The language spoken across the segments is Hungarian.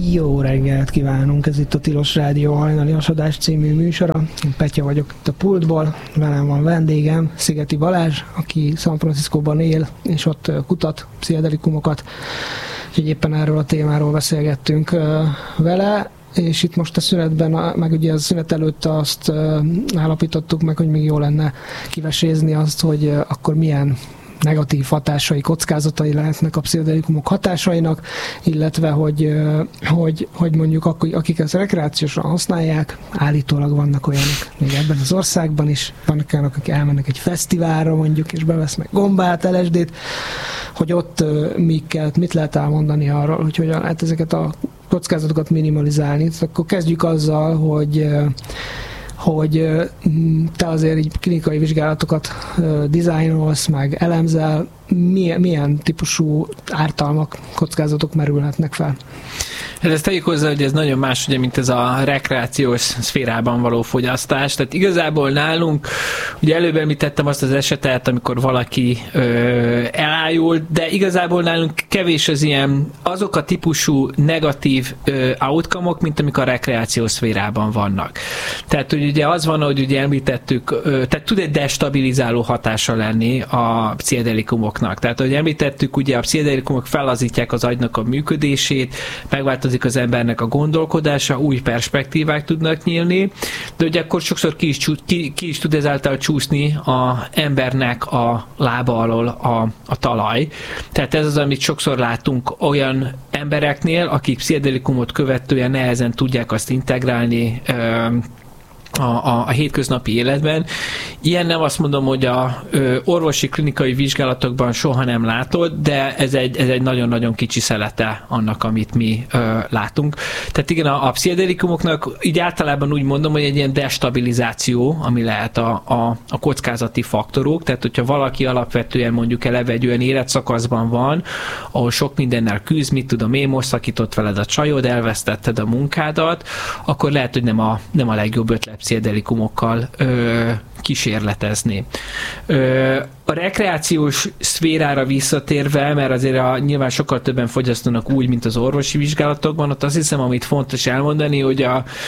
Jó reggelt kívánunk! Ez itt a Tilos Rádió hajnali adás című műsora. Én Petya vagyok itt a pultból, velem van vendégem, Szigeti Balázs, aki San Franciscóban él, és ott kutat pszichedelikumokat. Úgyhogy éppen erről a témáról beszélgettünk vele, és itt most a szünetben, meg ugye a szünet előtt azt állapítottuk meg, hogy még jó lenne kivesézni azt, hogy akkor milyen negatív hatásai, kockázatai lehetnek a pszichodelikumok hatásainak, illetve hogy mondjuk akik ezt rekreációsan használják, állítólag vannak olyanok még ebben az országban is, vannak olyanok, akik elmennek egy fesztiválra mondjuk, és bevesznek gombát, LSD-t, hogy ott mit lehet elmondani arról, hogy hogyan lehet ezeket a kockázatokat minimalizálni. Akkor kezdjük azzal, hogy te azért így klinikai vizsgálatokat dizájnolsz, meg elemzel, milyen típusú ártalmak, kockázatok merülhetnek fel? Hát ezt tegyük hozzá, hogy ez nagyon más, ugye, mint ez a rekreációs szférában való fogyasztás. Tehát igazából nálunk, ugye előbb említettem azt az esetet, amikor valaki elájult, de igazából nálunk kevés az ilyen, azok a típusú negatív outcome-ok, mint amik a rekreációs szférában vannak. Tehát, hogy ugye az van, hogy ugye említettük, tehát tud egy destabilizáló hatása lenni a pszichedelikumoknak. Tehát, ahogy említettük, ugye a pszichedelikumok fellazítják az agynak a működését, megváltozik az embernek a gondolkodása, új perspektívák tudnak nyílni, de ugye akkor sokszor ki is tud ezáltal csúszni a embernek a lába alól a talaj. Tehát ez az, amit sokszor látunk olyan embereknél, akik pszichedelikumot követően nehezen tudják azt integrálni a hétköznapi életben. Ilyen nem azt mondom, hogy a orvosi klinikai vizsgálatokban soha nem látod, de ez egy nagyon-nagyon kicsi szelete annak, amit mi látunk. Tehát igen, a pszichedelikumoknak így általában úgy mondom, hogy egy ilyen destabilizáció, ami lehet a kockázati faktorok, tehát hogyha valaki alapvetően mondjuk eleve egy olyan életszakaszban van, ahol sok mindennel küzd, mit tudom én, most szakított veled a csajod, elvesztetted a munkádat, akkor lehet, hogy nem a legjobb ötlet pszichedelikumokkal kísérletezni. A rekreációs szférára visszatérve, mert azért nyilván sokkal többen fogyasztanak úgy, mint az orvosi vizsgálatokban, ott azt hiszem, amit fontos elmondani, hogy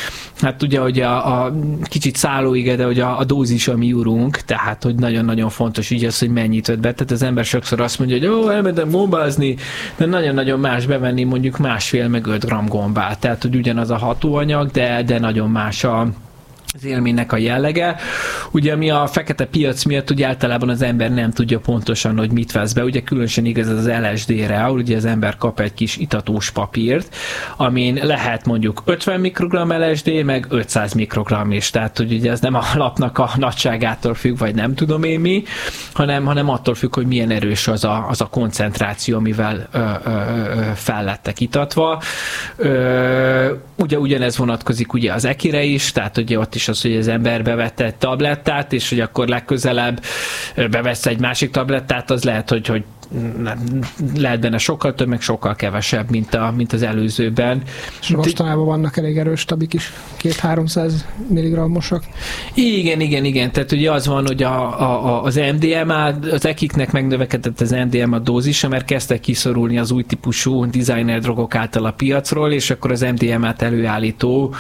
a kicsit szállóige, de hogy a dózis a mi urunk, tehát hogy nagyon-nagyon fontos így az, hogy mennyit vett be. Tehát az ember sokszor azt mondja, hogy elmentem gombázni, de nagyon-nagyon más bevenni mondjuk 1,5 meg 5 g gombát. Tehát, hogy ugyanaz a hatóanyag, de nagyon más az élménynek a jellege. Ugye ami a fekete piac miatt ugye általában az ember nem tudja pontosan, hogy mit vesz be. Ugye különösen igaz az LSD-re, ahol ugye az ember kap egy kis itatós papírt, amin lehet mondjuk 50 mikrogram LSD, meg 500 mikrogram is. Tehát, hogy ugye ez nem a lapnak a nagyságától függ, vagy nem tudom én mi, hanem attól függ, hogy milyen erős az a koncentráció, amivel fel lettek itatva. Ugye ugyanez vonatkozik ugye az ekire is, tehát ugye ott is az, hogy az ember bevette egy tablettát, és hogy akkor legközelebb bevesz egy másik tablettát, az lehet, hogy lehet benne sokkal több, meg sokkal kevesebb, mint az előzőben. És mostanában vannak elég erős tabik is, 200-300 mg-osak. Igen. Tehát ugye az van, hogy az MDMA, az ekiknek megnövekedett az MDMA dózisa, mert kezdtek kiszorulni az új típusú designer drogok által a piacról, és akkor az MDMA-t előállító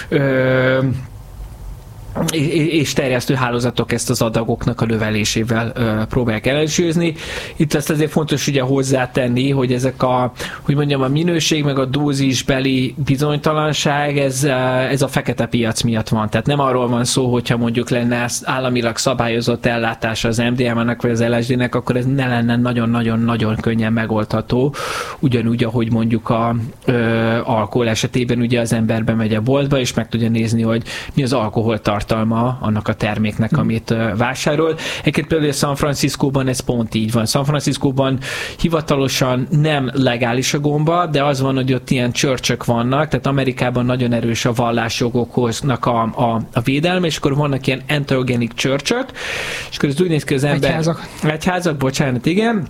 és terjesztő hálózatok ezt az adagoknak a növelésével próbálják ellensúlyozni. Itt azt azért fontos ugye hozzátenni, hogy ezek a minőség meg a dózisbeli bizonytalanság, ez a fekete piac miatt van. Tehát nem arról van szó, hogyha mondjuk lenne államilag szabályozott ellátása az MDMA-nak vagy az LSD-nek, akkor ez ne lenne nagyon-nagyon-nagyon könnyen megoldható. Ugyanúgy, ahogy mondjuk a alkohol esetében ugye az ember bemegy a boltba, és meg tudja nézni, hogy mi az alkoholtartalma annak a terméknek, amit vásárol. Egyébként például San Franciscóban ez pont így van. San Franciscóban hivatalosan nem legális a gomba, de az van, hogy ott ilyen church-ök vannak, tehát Amerikában nagyon erős a vallásjogoknak a védelme, és akkor vannak ilyen entheogenic church-ök, és akkor ez úgy néz ki az ember... Egyházak, bocsánat, igen.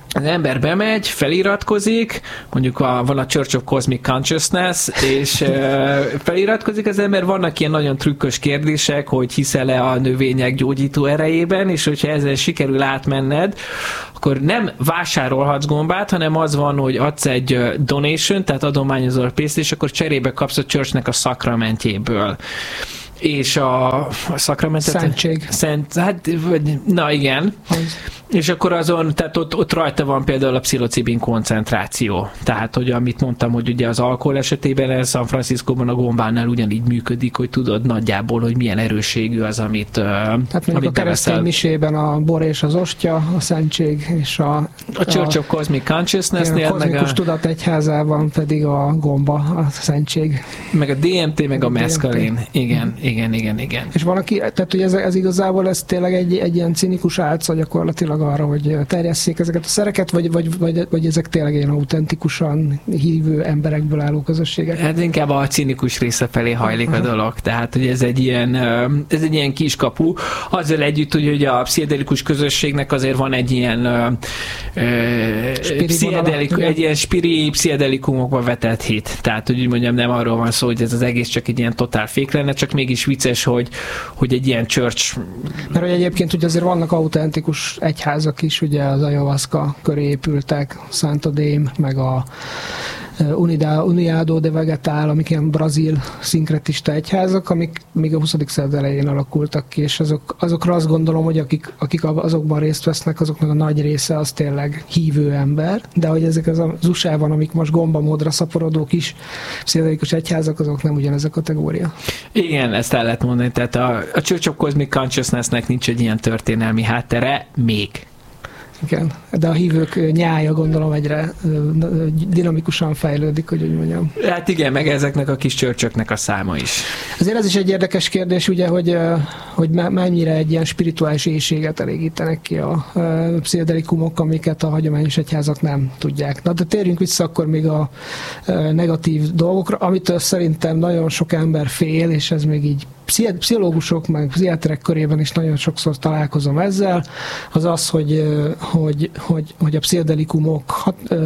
az ember bemegy, feliratkozik, mondjuk van a Church of Cosmic Consciousness, és feliratkozik az ember, vannak ilyen nagyon trükkös kérdések, hogy hiszel-e a növények gyógyító erejében, és hogyha ezzel sikerül átmenned, akkor nem vásárolhatsz gombát, hanem az van, hogy adsz egy donation, tehát adományozol pénzt, és akkor cserébe kapsz a Churchnek a szakramentjéből. És a szakramentet... Szentség. Na igen. És akkor azon, tehát ott rajta van például a pszilocibin koncentráció. Tehát, hogy amit mondtam, hogy ugye az alkohol esetében San Franciscóban a gombánál ugyanígy működik, hogy tudod nagyjából, hogy milyen erősségű az, amit tehát mondjuk a keresztény misében a bor és az ostya, a szentség és a Church of Cosmic Consciousness-nél, a kozmikus tudat egyházában pedig a gomba, a szentség. Meg a DMT, meg a meszkalin. Igen. És van, aki, tehát hogy ez igazából ez tényleg egy ilyen cinikus álca gyakorlatilag arra, hogy terjesszék ezeket a szereket, vagy ezek tényleg ilyen autentikusan hívő emberekből álló közösségek? Hát inkább a cinikus része felé hajlik a dolog. Tehát, hogy ez egy ilyen kiskapu. Azzal együtt, hogy a pszichedelikus közösségnek azért van egy ilyen egy ilyen pszichedelikumokba vetett hit. Tehát, hogy úgy mondjam, nem arról van szó, hogy ez az egész csak egy ilyen totál fék lenne, csak mégis vicces, hogy egy ilyen church... Mert hogy egyébként ugye azért vannak autentikus egyházak is, ugye az ayahuasca köré épültek, Santo Daime, meg a Uniado de Vegetal, amik ilyen brazil szinkretista egyházak, amik még a 20. század elején alakultak ki, és azokra azt gondolom, hogy akik azokban részt vesznek, azoknak a nagy része az tényleg hívő ember, de hogy ezek az USA-ban, amik most gombamódra szaporodó kis pszichedelikus egyházak, azok nem ugyanez a kategória. Igen, ezt el lehet mondani, tehát a Church of Cosmic Consciousness-nek nincs egy ilyen történelmi háttere, még. Igen, de a hívők nyája gondolom egyre dinamikusan fejlődik, hogy úgy mondjam. Hát igen, meg ezeknek a kis csörcsöknek a száma is. Azért ez is egy érdekes kérdés, ugye, hogy mennyire egy ilyen spirituális éhséget elégítenek ki a pszichedelikumok, amiket a hagyományos egyházak nem tudják. Na, de térjünk vissza akkor még a negatív dolgokra, amitől szerintem nagyon sok ember fél, és ez még így pszichológusok, meg pszichiáterek körében is nagyon sokszor találkozom ezzel, az az, hogy a pszichedelikumok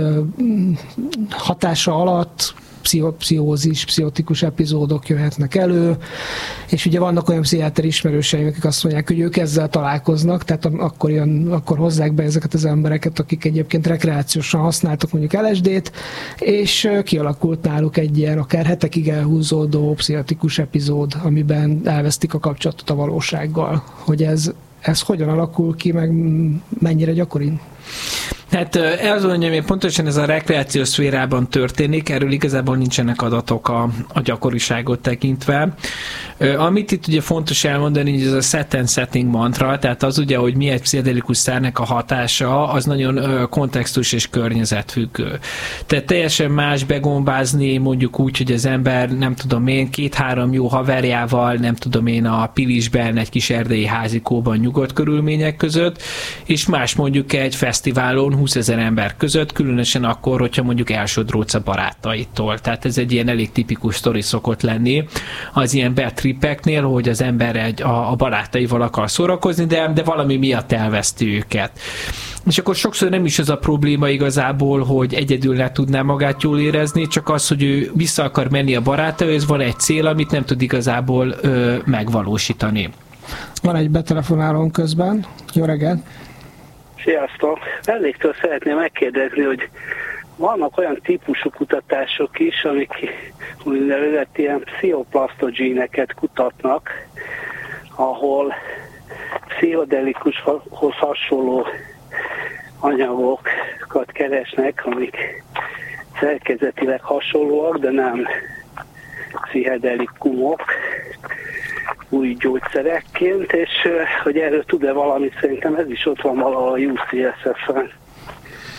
hatása alatt pszichózis, pszichotikus epizódok jöhetnek elő, és ugye vannak olyan pszichiáter ismerőseim, akik azt mondják, hogy ők ezzel találkoznak, tehát akkor hozzák be ezeket az embereket, akik egyébként rekreációsan használtak mondjuk LSD-t, és kialakult náluk egy ilyen akár hetekig elhúzódó pszichotikus epizód, amiben elvesztik a kapcsolatot a valósággal. Hogy ez hogyan alakul ki, meg mennyire gyakori? Hát az mondjam, hogy pontosan ez a rekreációs szférában történik, erről igazából nincsenek adatok a gyakoriságot tekintve. Amit itt ugye fontos elmondani, hogy ez a set and setting mantra, tehát az ugye, hogy mi egy pszichedelikus szernek a hatása, az nagyon kontextus és környezetfüggő. Tehát teljesen más begombázni mondjuk úgy, hogy az ember, nem tudom én, 2-3 jó haverjával, nem tudom én, a Pilisben, egy kis erdei házikóban nyugodt körülmények között, és más mondjuk egy fesztiválon 20 000 ember között, különösen akkor, hogyha mondjuk elsodródsz a barátaitól. Tehát ez egy ilyen elég tipikus sztori szokott lenni az ilyen bad tripeknél, hogy az ember a barátaival akar szórakozni, de valami miatt elveszti őket. És akkor sokszor nem is az a probléma igazából, hogy egyedül le tudná magát jól érezni, csak az, hogy ő vissza akar menni a barátaihoz, van egy cél, amit nem tud igazából megvalósítani. Van egy betelefonálón közben. Jó reggelt! Sziasztok! Vendégtől szeretném megkérdezni, hogy vannak olyan típusú kutatások is, amik úgynevezett ilyen pszichoplasztogéneket kutatnak, ahol pszichodelikushoz hasonló anyagokat keresnek, amik szerkezetileg hasonlóak, de nem pszichedelikumok, új gyógyszerekként, és hogy erről tud-e valamit, szerintem ez is ott van valahol a UCSF-en.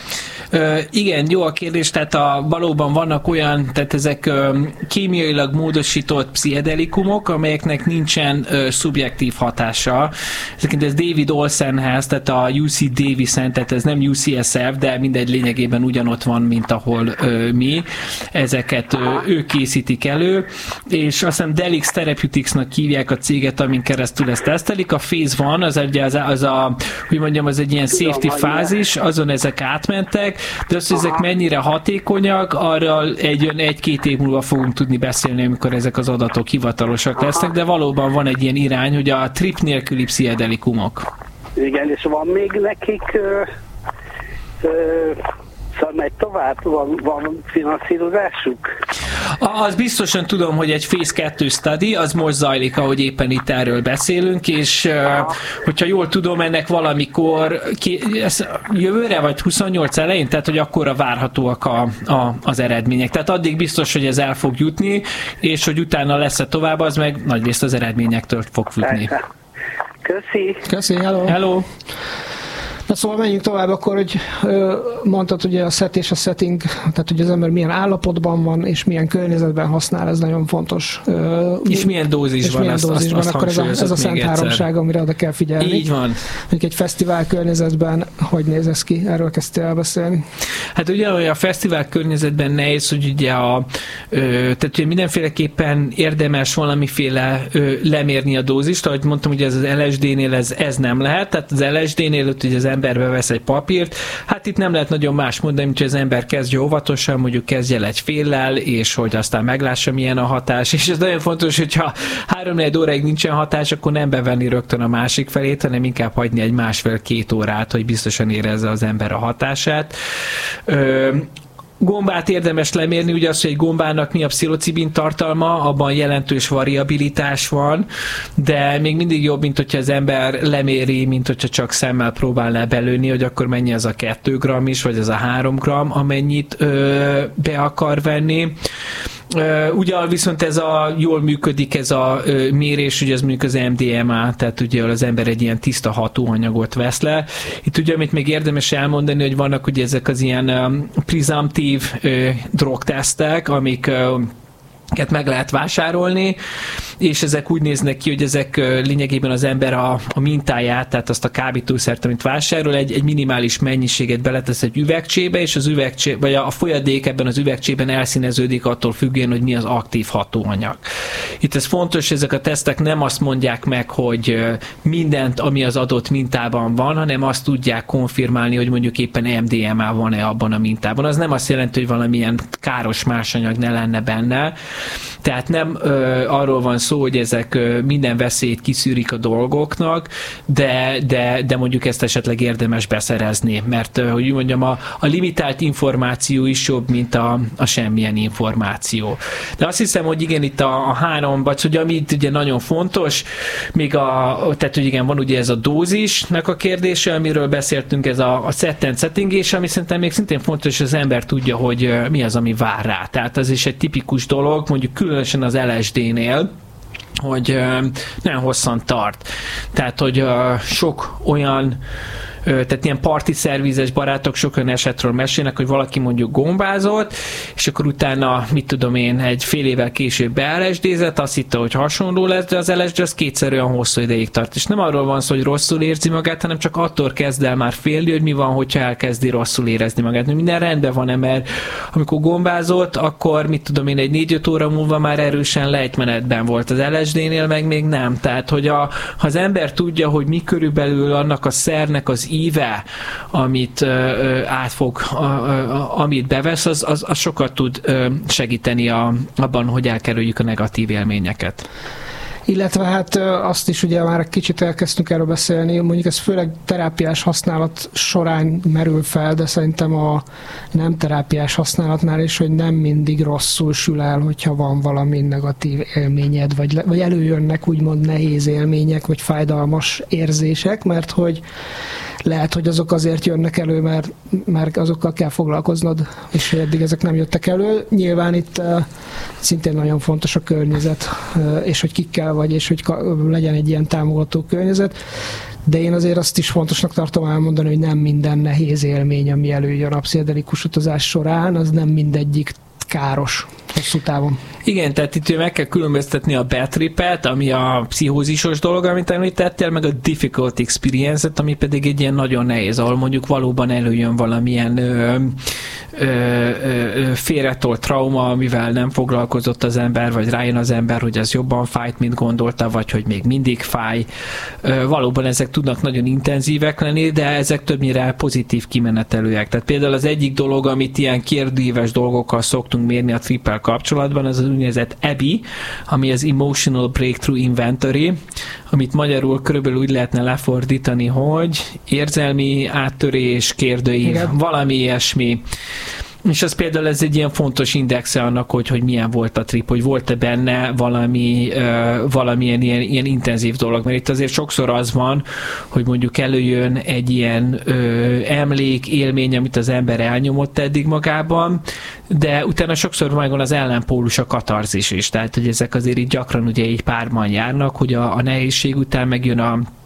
Igen, jó a kérdés, tehát valóban vannak olyan, tehát ezek kémiailag módosított pszichedelikumok, amelyeknek nincsen szubjektív hatása. Ezeket ez David Olsenház, tehát a UC Davis-en, tehát ez nem UCSF, de mindegy, lényegében ugyanott van, mint ahol mi. Ezeket ők készítik elő, és azt hiszem Delix Therapeuticsnak hívják a céget, amin keresztül ezt tesztelik. A phase van, az hogy mondjam, az egy ilyen safety fázis, azon ezek átmentek, de az, hogy ezek mennyire hatékonyak, arra egy-két év múlva fogunk tudni beszélni, amikor ezek az adatok hivatalosak lesznek, de valóban van egy ilyen irány, hogy a trip nélküli pszichedelikumok. Igen, és van még nekik szóval megy tovább, van finanszírozásuk? Az biztosan tudom, hogy egy Phase 2 study, az most zajlik, ahogy éppen itt erről beszélünk, és hogyha jól tudom, ennek valamikor jövőre, vagy 28 elején, tehát hogy akkorra várhatóak az eredmények. Tehát addig biztos, hogy ez el fog jutni, és hogy utána lesz-e tovább, az meg nagyrészt az eredményektől fog függni. Köszi, hello. Na szóval menjünk tovább akkor, hogy mondtad ugye a set és a setting, tehát hogy az ember milyen állapotban van, és milyen környezetben használ, ez nagyon fontos. És milyen dózisban, azt akkor ez a szent háromság, amire oda kell figyelni. Így van. Egy fesztivál környezetben hogy néz ez ki? Erről kezdtél el beszélni. Hát ugye a fesztivál környezetben nehéz, hogy ugye tehát ugye mindenféleképpen érdemes valamiféle lemérni a dózist, ahogy mondtam, ugye ez az LSD-nél ez nem lehet, tehát az LSD-nél ugye az ember bevesz egy papírt, hát itt nem lehet nagyon más mondani, mint hogy az ember kezdje óvatosan, mondjuk kezdje el egy féllel, és hogy aztán meglássa, milyen a hatás, és ez nagyon fontos, hogyha 3-4 óráig nincsen hatás, akkor nem bevenni rögtön a másik felét, hanem inkább hagyni egy 1,5-2 órát, hogy biztosan érezze az ember a hatását. Gombát érdemes lemérni, ugye az, hogy egy gombának mi a pszilocibin tartalma, abban jelentős variabilitás van, de még mindig jobb, mint hogyha az ember leméri, mint hogyha csak szemmel próbálná belőni, hogy akkor mennyi az a 2 g is, vagy az a 3 g, amennyit be akar venni. Ugye viszont jól működik ez a mérés, ugye ez mondjuk az MDMA, tehát ugye az ember egy ilyen tiszta hatóanyagot vesz le. Itt ugye, amit még érdemes elmondani, hogy vannak ugye ezek az ilyen presumptív drogtesztek, amiket meg lehet vásárolni, és ezek úgy néznek ki, hogy ezek lényegében az ember a mintáját, tehát azt a kábítószert, amit vásárol, egy minimális mennyiséget beletesz egy üvegcsébe, és az üvegcsébe, vagy a folyadék ebben az üvegcsében elszíneződik attól függően, hogy mi az aktív hatóanyag. Itt ez fontos, ezek a tesztek nem azt mondják meg, hogy mindent, ami az adott mintában van, hanem azt tudják konfirmálni, hogy mondjuk éppen MDMA van-e abban a mintában. Az nem azt jelenti, hogy valamilyen káros másanyag ne lenne benne, tehát nem arról van szó, hogy ezek minden veszélyt kiszűrik a dolgoknak, de mondjuk ezt esetleg érdemes beszerezni, mert hogy mondjam, a limitált információ is jobb, mint a semmilyen információ. De azt hiszem, hogy igen, itt a 3, vagy hogy ami itt ugye nagyon fontos, még tehát hogy igen, van ugye ez a dózisnak a kérdése, amiről beszéltünk, ez a set and setting, és ami szerintem még szintén fontos, hogy az ember tudja, hogy mi az, ami vár rá. Tehát ez is egy tipikus dolog, mondjuk különösen az LSD-nél, hogy nagyon hosszan tart. Tehát, hogy sok olyan tehát ilyen parti szervizes barátok sok olyan esetről mesélnek, hogy valaki mondjuk gombázott, és akkor utána, mit tudom én, egy fél évvel később be-LSD-zett, azt hitte, hogy hasonló lesz, de az LSD az kétszer olyan hosszú ideig tart. És nem arról van szó, hogy rosszul érzi magát, hanem csak attól kezd el már félni, hogy mi van, hogyha elkezdi rosszul érezni magát. Minden rendben van, mert amikor gombázott, akkor, mit tudom én, egy 4-5 óra múlva már erősen lejtmenetben volt. Az LSD-nél meg még nem. Tehát, hogy ha az ember tudja, hogy mi körülbelül annak a szernek az íve, amit átfog, amit bevesz, az sokat tud segíteni abban, hogy elkerüljük a negatív élményeket. Illetve hát azt is ugye már egy kicsit elkezdtünk erről beszélni, mondjuk ez főleg terápiás használat során merül fel, de szerintem a nem terápiás használatnál is, hogy nem mindig rosszul sül el, hogyha van valami negatív élményed, vagy előjönnek úgymond nehéz élmények, vagy fájdalmas érzések, mert hogy lehet, hogy azok azért jönnek elő, mert azokkal kell foglalkoznod, és eddig ezek nem jöttek elő. Nyilván itt szintén nagyon fontos a környezet, és hogy kikkel vagy, és hogy legyen egy ilyen támogató környezet. De én azért azt is fontosnak tartom elmondani, hogy nem minden nehéz élmény, ami előjön a pszichedelikus utazás során, az nem mindegyik káros hosszú távon. Igen, tehát itt meg kell különböztetni a bad tripet, ami a pszichózisos dolog, amit említettél, meg a difficult experience-et, ami pedig egy ilyen nagyon nehéz, ahol mondjuk valóban előjön valamilyen félretolt trauma, amivel nem foglalkozott az ember, vagy rájön az ember, hogy ez jobban fájt, mint gondolta, vagy hogy még mindig fáj. Valóban ezek tudnak nagyon intenzívek lenni, de ezek többnyire pozitív kimenetelőek. Tehát például az egyik dolog, amit ilyen kérdőíves dolgokkal szoktunk mérni a trippel kapcsolatban, az úgynevezett EBI, ami az Emotional Breakthrough Inventory, amit magyarul körülbelül úgy lehetne lefordítani, hogy érzelmi áttörés, kérdőív, igen, valami ilyesmi. És az például ez egy ilyen fontos indexe annak, hogy milyen volt a trip, hogy volt-e benne valamilyen ilyen intenzív dolog. Mert itt azért sokszor az van, hogy mondjuk előjön egy ilyen emlék, élmény, amit az ember elnyomott eddig magában, de utána sokszor megvan az ellenpólus, a katarzis is. Tehát, hogy ezek azért így gyakran ugye így párban járnak, hogy a nehézség után megjön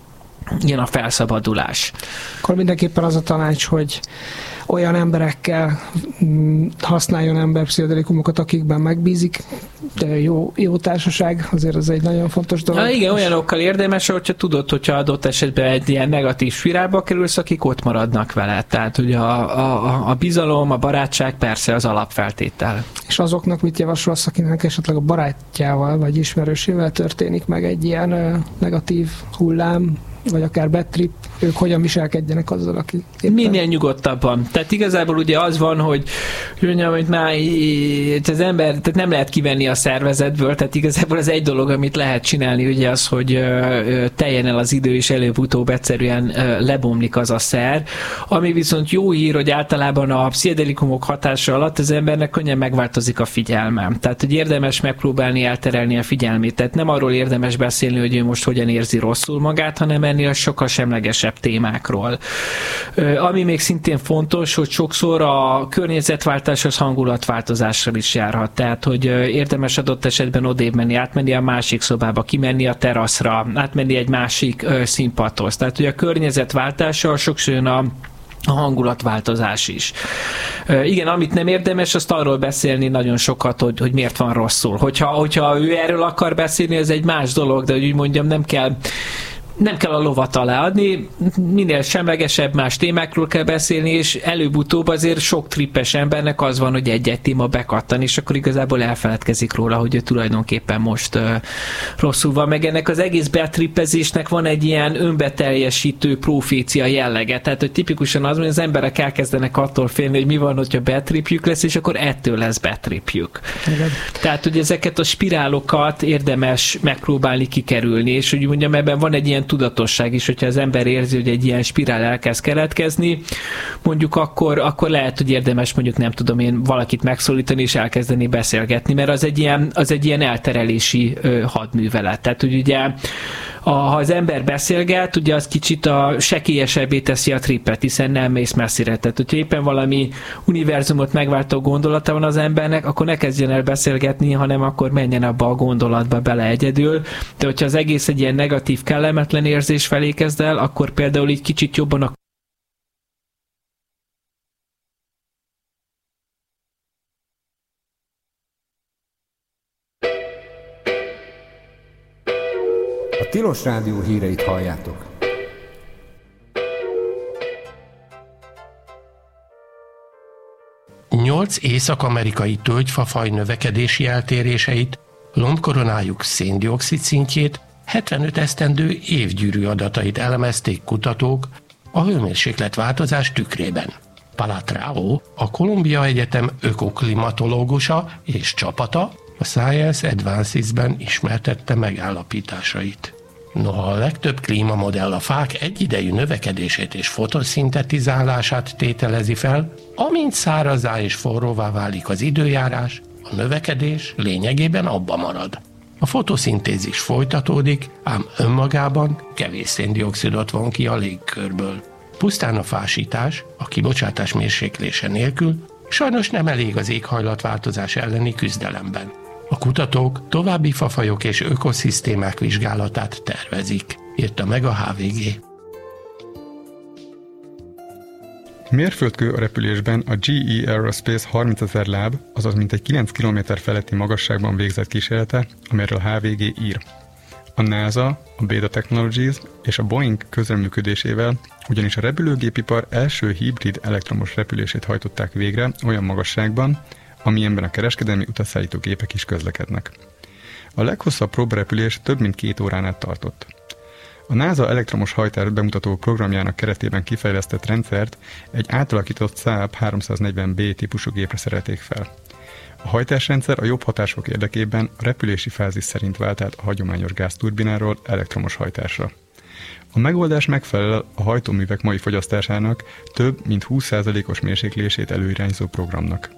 a felszabadulás. Akkor mindenképpen az a tanács, hogy olyan emberekkel használjon ember pszichedelikumokat, akikben megbízik, de jó társaság, azért ez egy nagyon fontos dolog. Na igen, olyanokkal érdemes, hogyha tudod, hogyha adott esetben egy ilyen negatív spirálba kerülsz, akik ott maradnak veled. Tehát ugye a bizalom, a barátság persze az alapfeltétel. És azoknak mit javasolsz, akinek esetleg a barátjával vagy ismerősével történik meg egy ilyen negatív hullám, vagy akár bad trip, ők hogyan viselkedjenek azzal, aki éppen... Minél nyugodtabban. Tehát igazából ugye az van, hogy mondjam, hogy már az ember, tehát nem lehet kivenni a szervezetből, tehát igazából az egy dolog, amit lehet csinálni, ugye az, hogy teljen el az idő, és előbb-utóbb egyszerűen lebomlik az a szer. Ami viszont jó hír, hogy általában a pszichedelikumok hatása alatt az embernek könnyen megváltozik a figyelme. Tehát, hogy érdemes megpróbálni elterelni a figyelmét. Tehát nem arról érdemes beszélni, hogy ő most hogyan érzi rosszul magát, hanem ennél sokkal semlegesebb témákról. Ami még szintén fontos, hogy sokszor a környezetváltás az hangulatváltozással is járhat. Tehát, hogy érdemes adott esetben odébb menni, átmenni a másik szobába, kimenni a teraszra, átmenni egy másik színpadhoz. Tehát, hogy a környezetváltással sokszor jön a hangulatváltozás is. Igen, amit nem érdemes, azt arról beszélni nagyon sokat, hogy miért van rosszul. Hogyha ő erről akar beszélni, ez egy más dolog, de hogy úgy mondjam, nem kell a lovat aláadni, minél semlegesebb más témákról kell beszélni, és előbb-utóbb azért sok trippes embernek az van, hogy egy-egy téma bekattan, és akkor igazából elfeledkezik róla, hogy ő tulajdonképpen most rosszul van. Meg ennek az egész betrippezésnek van egy ilyen önbeteljesítő profécia jellege. Tehát, hogy tipikusan az, hogy az emberek elkezdenek attól félni, hogy mi van, hogyha betripjük lesz, és akkor ettől lesz betripjük. Tehát, hogy ezeket a spirálokat érdemes megpróbálni kikerülni, és úgy mondjam, ebben van egy ilyen tudatosság is, hogyha az ember érzi, hogy egy ilyen spirál elkezd keletkezni, mondjuk akkor lehet, hogy érdemes mondjuk nem tudom én valakit megszólítani és elkezdeni beszélgetni, mert az egy ilyen elterelési hadművelet. Tehát, hogy ugye ha az ember beszélget, ugye az kicsit sekélyesebbé teszi a trippet, hiszen nem mész messzire. Tehát, hogyha éppen valami univerzumot megváltó gondolata van az embernek, akkor ne kezdjen el beszélgetni, hanem akkor menjen abba a gondolatba bele egyedül. De hogyha az egész egy ilyen negatív, kellemetlen érzés felé kezd el, akkor például így kicsit jobban A Tilos Rádió híreit halljátok. Nyolc észak-amerikai tölgyfafaj növekedési eltéréseit, lombkoronájuk szén-dioxid szintjét, 75 esztendő évgyűrű adatait elemezték kutatók a hőmérsékletváltozás tükrében. Palatrao, a Columbia Egyetem ökoklimatológusa és csapata a Science Advances-ben ismertette megállapításait. Noha a legtöbb klímamodell a fák egyidejű növekedését és fotoszintetizálását tételezi fel, amint szárazzá és forróvá válik az időjárás, a növekedés lényegében abba marad. A fotoszintézis folytatódik, ám önmagában kevés széndioxidot von ki a légkörből. Pusztán a fásítás, a kibocsátás mérséklése nélkül sajnos nem elég az éghajlatváltozás elleni küzdelemben. A kutatók további fafajok és ökoszisztémák vizsgálatát tervezik, írta meg a HVG. Mérföldkő a repülésben a GE Aerospace 30 000 láb, azaz mintegy 9 km feletti magasságban végzett kísérlete, amelyről a HVG ír. A NASA, a Beta Technologies és a Boeing közreműködésével ugyanis a repülőgépipar első hibrid elektromos repülését hajtották végre olyan magasságban, amilyenben a kereskedelmi utasszállító gépek is közlekednek. A leghosszabb próbarepülés több mint 2 órán át tartott. A NASA elektromos hajtást bemutató programjának keretében kifejlesztett rendszert egy átalakított Saab 340B típusú gépre szerelték fel. A hajtásrendszer a jobb hatások érdekében a repülési fázis szerint vált át a hagyományos gázturbináról elektromos hajtásra. A megoldás megfelel a hajtóművek mai fogyasztásának több mint 20%-os mérséklését előirányzó programnak.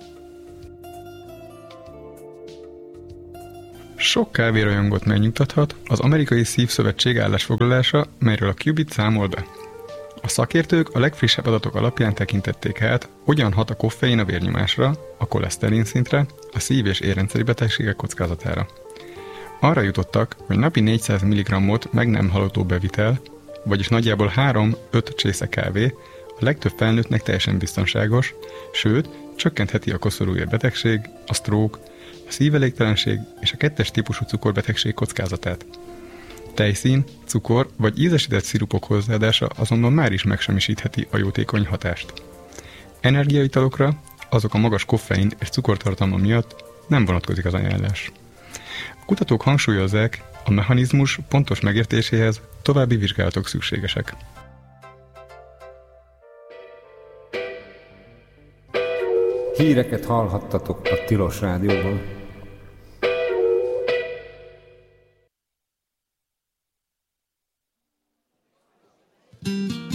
Sok kávérajongot megnyugtathat az Amerikai Szívszövetség állásfoglalása, melyről a Qubit számol be. A szakértők a legfrissebb adatok alapján tekintették át, hogyan hat a koffein a vérnyomásra, a koleszterin szintre, a szív- és érrendszeri betegségek kockázatára. Arra jutottak, hogy napi 400 mg-ot meg nem halogató bevitel, vagyis nagyjából 3-5 csésze kávé a legtöbb felnőttnek teljesen biztonságos, sőt, csökkentheti a koszorúér-betegség, a stroke, a szívelégtelenség és a 2. típusú cukorbetegség kockázatát. Tejszín, cukor vagy ízesített szirupok hozzáadása azonban már is megsemmisítheti a jótékony hatást. Energiaitalokra, azok a magas koffein és cukortartalma miatt nem vonatkozik az ajánlás. A kutatók hangsúlyozzák, a mechanizmus pontos megértéséhez további vizsgálatok szükségesek. Híreket hallhattatok a Tilos Rádióban.